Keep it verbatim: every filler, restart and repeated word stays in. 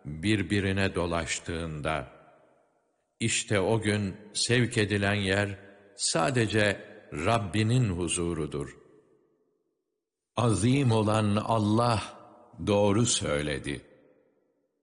birbirine dolaştığında, işte o gün sevk edilen yer sadece Rabbinin huzurudur. Azim olan Allah doğru söyledi.